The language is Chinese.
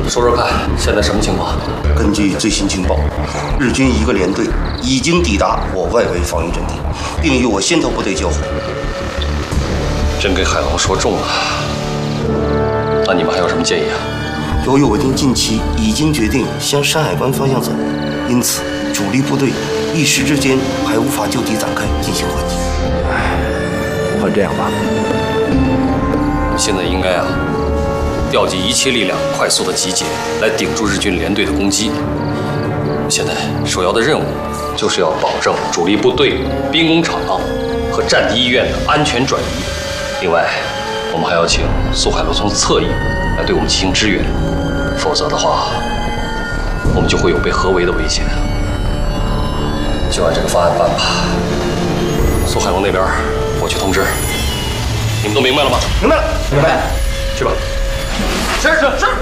说说看，现在什么情况？ 根据最新情报，日军一个连队已经抵达我外围防御阵地，并与我先头部队交火。 真给海龙说中了。那你们还有什么建议啊？ 由于我军近期已经决定向山海关方向走，因此主力部队一时之间还无法就地展开进行还击。 不会这样吧？ 现在应该调集一切力量，快速的集结，来顶住日军连队的攻击。现在首要的任务就是要保证主力部队、兵工厂和战地医院的安全转移。另外，我们还要请苏海龙从侧翼来对我们进行支援，否则的话，我们就会有被合围的危险。就按这个方案办吧。苏海龙那边，我去通知。你们都明白了吗？ 明白了， 明白。 去吧。 是。